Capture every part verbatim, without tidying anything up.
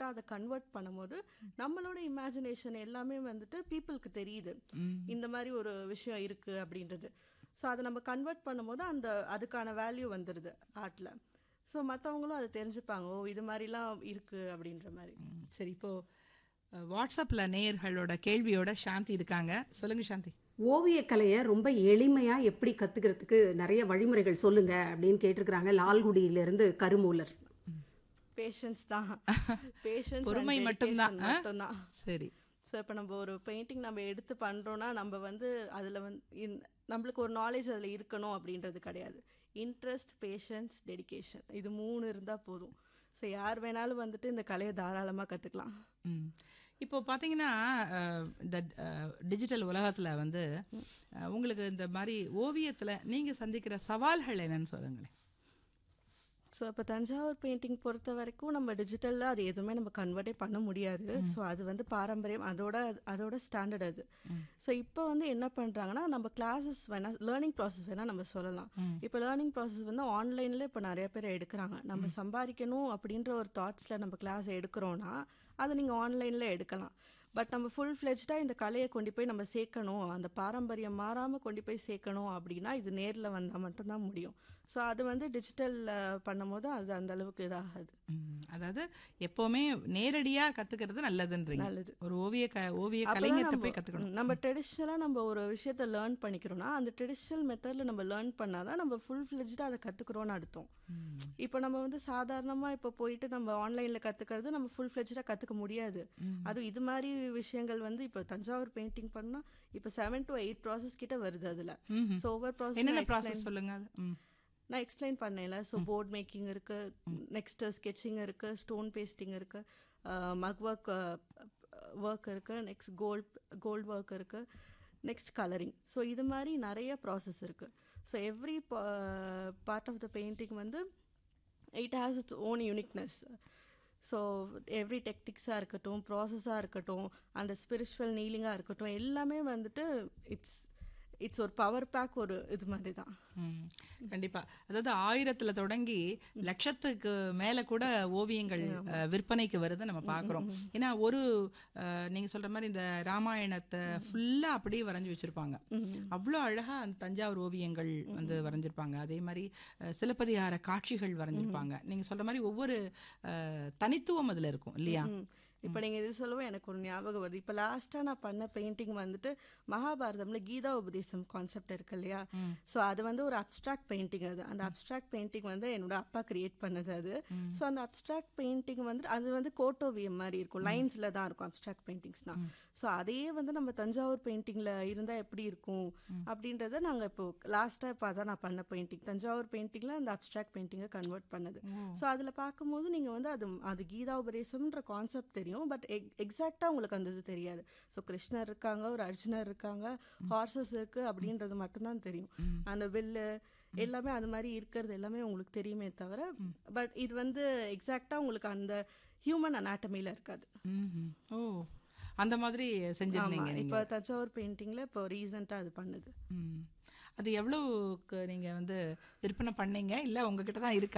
ஆர்ட்டாக அதை கன்வெர்ட் பண்ணும்போது நம்மளோட இமேஜினேஷன் எல்லாமே வந்துட்டு பீப்புளுக்கு தெரியுது இந்த மாதிரி ஒரு விஷயம் இருக்குது அப்படின்றது. ஸோ அதை நம்ம கன்வெர்ட் பண்ணும்போது அந்த அதுக்கான வேல்யூ வந்துடுது ஆர்ட்டில். ஸோ மற்றவங்களும் அதை தெரிஞ்சுப்பாங்க, ஓ இது மாதிரிலாம் இருக்குது அப்படின்ற மாதிரி. சரி, இப்போது வாட்ஸ்அப்பில் நேயர்களோட கேள்வியோட சாந்தி இருக்காங்க. சொல்லுங்கள் சாந்தி. ஓவியக்கலையை ரொம்ப எளிமையாக எப்படி கற்றுக்கிறதுக்கு நிறைய வழிமுறைகள் சொல்லுங்க அப்படின்னு கேட்டிருக்கிறாங்க லால்குடியிலேருந்து கருமூலர். பேஷன்ஸ் தான், பேஷன்ஸ் பொறுமை மட்டும்தான் மட்டும்தான். சரி. ஸோ இப்போ நம்ம ஒரு பெயிண்டிங் நம்ம எடுத்து பண்ணுறோன்னா நம்ம வந்து அதில் வந்து நம்மளுக்கு ஒரு நாலேஜ் அதில் இருக்கணும் அப்படின்றது கிடையாது. இன்ட்ரெஸ்ட், பேஷன்ஸ், டெடிகேஷன், இது மூணு இருந்தால் போதும். ஸோ யார் வேணாலும் வந்துட்டு இந்த கலையை தாராளமாக கற்றுக்கலாம். ம் இப்போ பார்த்தீங்கன்னா இந்த டிஜிட்டல் உலகத்தில் வந்து உங்களுக்கு இந்த மாதிரி ஓவியத்தில் நீங்கள் சந்திக்கிற சவால்கள் என்னன்னு சொல்லுங்களேன். ஸோ இப்போ தஞ்சாவூர் பெயிண்டிங் பொறுத்த வரைக்கும் நம்ம டிஜிட்டலில் அது எதுவுமே நம்ம கன்வெர்ட்டே பண்ண முடியாது. ஸோ அது வந்து பாரம்பரியம், அதோட அதோட ஸ்டாண்டர்ட் அது. ஸோ இப்போ வந்து என்ன பண்ணுறாங்கன்னா நம்ம கிளாஸஸ் வேணால் லேர்னிங் ப்ராசஸ் வேணால் நம்ம சொல்லலாம். இப்போ லேர்னிங் ப்ராசஸ் வந்து ஆன்லைனில் இப்போ நிறைய பேர் எடுக்கிறாங்க. நம்ம சம்பாதிக்கணும் அப்படின்ற ஒரு தாட்ஸில் நம்ம கிளாஸ் எடுக்கிறோன்னா அதை நீங்கள் ஆன்லைனில் எடுக்கலாம். பட் நம்ம ஃபுல் ஃப்ளெஜ்டாக இந்த கலையை கொண்டு போய் நம்ம சேர்க்கணும், அந்த பாரம்பரியம் மாறாமல் கொண்டு போய் சேர்க்கணும் அப்படின்னா இது நேரில் வந்தால் மட்டும்தான் முடியும். ஸோ அது வந்து டிஜிட்டலில் பண்ணும் போது அது அந்த அளவுக்கு இதாகாது. அதாவது எப்போவுமே நேரடியாக கற்றுக்கிறது நல்லதுன்றீங்க. நல்லது. ஒரு ஓவிய க ஓவிய கலைஞர்கிட்ட போய் கற்றுக்கணும். நம்ம ட்ரெடிஷ்னலாக நம்ம ஒரு விஷயத்தை லேர்ன் பண்ணிக்கிறோம்னா அந்த ட்ரெடிஷ்னல் மெத்தடில் நம்ம லேர்ன் பண்ணால் தான் நம்ம ஃபுல் ஃப்ளெஜ்டாக அதை கற்றுக்குறோன்னு அர்த்தம். இப்போ நம்ம வந்து சாதாரணமாக இப்போ போயிட்டு நம்ம ஆன்லைனில் கற்றுக்கிறது நம்ம ஃபுல் ஃப்ளெஜ்டாக கற்றுக்க முடியாது. அதுவும் இது மாதிரி விஷயங்கள் வந்து இப்போ தஞ்சாவூர் பெயிண்டிங் பண்ணால் இப்போ செவன் டு எயிட் ப்ராசஸ் கிட்ட வருது அதில். ஸோ ஒவ்வொரு ப்ராசஸ் என்னென்ன ப்ராசஸ் சொல்லுங்க. நான் எக்ஸ்பிளைன் பண்ணேன்ல. ஸோ போர்ட் மேக்கிங் இருக்குது, நெக்ஸ்ட்டு ஸ்கெட்சிங் இருக்குது, ஸ்டோன் பேஸ்டிங் இருக்குது, மக் ஒர்க் ஒர்க் இருக்குது, நெக்ஸ்ட் கோல்ட் கோல்ட் ஒர்க் இருக்குது, நெக்ஸ்ட் கலரிங். ஸோ இது மாதிரி நிறைய ப்ராசஸ் இருக்குது. So every part of the painting வந்து it has its own uniqueness. So every டெக்னிக்ஸாக இருக்கட்டும், ப்ராசஸாக இருக்கட்டும், அந்த ஸ்பிரிச்சுவல் நீலிங்காக இருக்கட்டும், எல்லாமே வந்துட்டு இட்ஸ் இட்ஸ் ஒரு பவர் பேக், ஒரு இது மாதிரி தான். கண்டிப்பாக. அதாவது ஆயிரத்தில் தொடங்கி லட்சத்துக்கு மேலே கூட ஓவியங்கள் விற்பனைக்கு வருது நம்ம பார்க்குறோம். ஏன்னா ஒரு நீங்கள் சொல்கிற மாதிரி இந்த ராமாயணத்தை ஃபுல்லாக அப்படியே வரைஞ்சி வச்சுருப்பாங்க. அவ்வளோ அழகாக அந்த தஞ்சாவூர் ஓவியங்கள் வந்து வரைஞ்சிருப்பாங்க. அதே மாதிரி சிலப்பதிகார காட்சிகள் வரைஞ்சிருப்பாங்க. நீங்கள் சொல்கிற மாதிரி ஒவ்வொரு தனித்துவம் அதில் இருக்கும் இல்லையா? இப்போ நீங்கள் இது சொல்லவும் எனக்கு ஒரு ஞாபகம் வருது. இப்போ லாஸ்ட்டாக நான் பண்ண பெயிண்டிங் வந்துட்டு மகாபாரதமில் கீதா உபதேசம் கான்செப்ட் இருக்கு இல்லையா? ஸோ அது வந்து ஒரு அப்ட்ராக்ட் பெயிண்டிங். அது அந்த அப்ட்ராக்ட் பெயிண்டிங் வந்து என்னோட அப்பா கிரியேட் பண்ணது அது. ஸோ அந்த அப்ட்ராக்ட் பெயிண்டிங் வந்து அது வந்து கோட்டோவியம் மாதிரி இருக்கும், லைன்ஸில் தான் இருக்கும் அப்ட்ராக்ட் பெயிண்டிங்ஸ்னால். ஸோ அதையே வந்து நம்ம தஞ்சாவூர் பெயிண்டிங்கில் இருந்தால் எப்படி இருக்கும் அப்படின்றத நாங்கள் இப்போ லாஸ்ட்டாக இப்போ அதான் நான் பண்ண பெயிண்டிங் தஞ்சாவூர் பெயிண்டிங்கில் அந்த அப்ட்ராக்ட் பெயிண்டிங்கை கன்வெர்ட் பண்ணது. ஸோ அதில் பார்க்கும்போது நீங்கள் வந்து அது அது கீதா உபதேசம்ன்ற கான்செப்ட் தெரியும், பட் எக்ஸாக்டாக உங்களுக்கு அந்த இது தெரியாது. ஸோ கிருஷ்ணர் இருக்காங்க, ஒரு அர்ஜுனர் இருக்காங்க, ஹார்சஸ் இருக்கு அப்படின்றது மட்டும்தான் தெரியும். அந்த வில்லு எல்லாமே அது மாதிரி இருக்கிறது எல்லாமே உங்களுக்கு தெரியுமே தவிர, பட் இது வந்து எக்ஸாக்டாக உங்களுக்கு அந்த ஹியூமன் அனாட்டமியில் இருக்காது. ஓ, அந்த மாதிரி செஞ்சிருந்தீங்க. இப்போ தஞ்சாவூர் பெயிண்டிங்கில் இப்போ ரீசெண்டாக அது பண்ணுது. அது எவ்வளோக்கு நீங்கள் வந்து விற்பனை பண்ணீங்க, இல்லை உங்ககிட்ட தான் இருக்கா?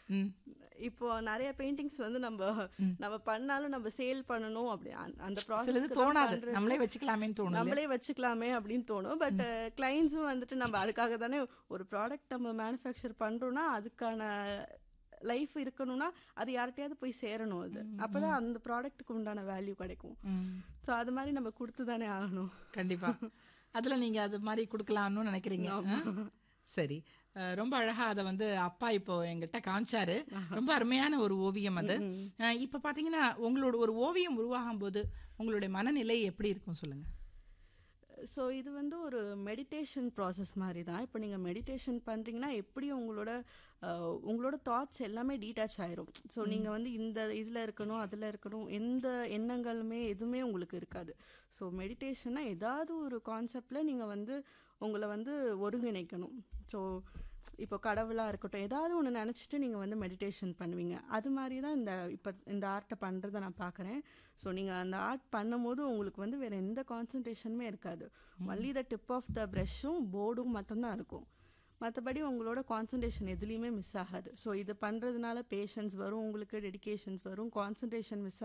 இப்போ நிறைய பெயிண்டிங்ஸ் வந்து நம்ம நம்ம பண்ணாலும் நம்ம சேல் பண்ணணும் அப்படி அந்த ப்ராசஸ் தோணாது, நம்மளே வச்சுக்கலாமே தோணும், நம்மளே வச்சுக்கலாமே அப்படின்னு தோணும். பட் கிளைண்ட்ஸும் வந்துட்டு நம்ம அதுக்காக தானே ஒரு ப்ராடக்ட் நம்ம மேனுஃபேக்சர் பண்ணுறோன்னா அதுக்கான லைஃப் இருக்கணும்னா அது யார்கிட்டயாவது போய் சேரணும். அது அப்போதான் அந்த ப்ராடக்ட்டுக்கு உண்டான வேல்யூ கிடைக்கும். ஸோ அது மாதிரி நம்ம கொடுத்து தானே ஆகணும். கண்டிப்பாக. அதில் நீங்கள் அது மாதிரி கொடுக்கலாம்னு நினைக்கிறீங்க. சரி, ரொம்ப அழகாக அதை வந்து அப்பா இப்போ எங்கிட்ட காமிச்சாரு. ரொம்ப அருமையான ஒரு ஓவியம் அது. இப்போ பார்த்தீங்கன்னா உங்களோட ஒரு ஓவியம் உருவாகும் போது உங்களுடைய மனநிலை எப்படி இருக்கும் சொல்லுங்கள். ஸோ இது வந்து ஒரு மெடிடேஷன் ப்ராசஸ் மாதிரி தான். இப்போ நீங்கள் மெடிடேஷன் பண்ணுறீங்கன்னா எப்படி உங்களோட உங்களோட தாட்ஸ் எல்லாமே டீட்டாச் ஆயிரும். ஸோ நீங்கள் வந்து இந்த இதில் இருக்கணும் அதில் இருக்கணும் எந்த எண்ணங்களுமே எதுவுமே உங்களுக்கு இருக்காது. ஸோ மெடிடேஷன்னா ஏதாவது ஒரு கான்செப்டில் நீங்கள் வந்து உங்களை வந்து ஒருங்கிணைக்கணும். ஸோ இப்போ கடவுளாக இருக்கட்டும், ஏதாவது ஒன்று நினச்சிட்டு நீங்கள் வந்து மெடிடேஷன் பண்ணுவீங்க. அது மாதிரி தான் இந்த இப்போ இந்த ஆர்ட்டை பண்ணுறதை நான் பார்க்குறேன். ஸோ நீங்கள் அந்த ஆர்ட் பண்ணும் போது உங்களுக்கு வந்து வேறு எந்த கான்சன்ட்ரேஷனுமே இருக்காது. Only the tip of the ப்ரஷ்ஷும் போர்டும் மட்டும்தான் இருக்கும். மற்றபடி உங்களோட கான்சன்ட்ரேஷன் எதுலேயுமே மிஸ் ஆகாது. ஸோ இது பண்ணுறதுனால பேஷன்ஸ் வரும், உங்களுக்கு டெடிகேஷன்ஸ் வரும், கான்சன்ட்ரேஷன் மிஸ்